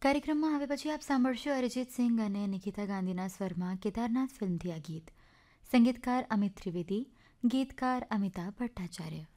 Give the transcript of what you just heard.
કાર્યક્રમમાં હવે પછી આપ સાંભળશો અરિજીત સિંઘ અને નિકિતા ગાંધીના સ્વરમાં કેદારનાથ ફિલ્મથી આ ગીત. સંગીતકાર અમિત ત્રિવેદી, ગીતકાર અમિતાભ ભટ્ટાચાર્ય.